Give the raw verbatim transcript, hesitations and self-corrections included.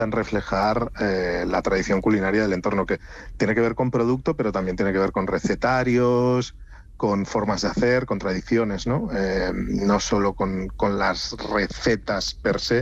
reflejar eh, la tradición culinaria del entorno, que tiene que ver con producto, pero también tiene que ver con recetarios, con formas de hacer, con tradiciones, ¿no? Eh, no solo con, con las recetas per se,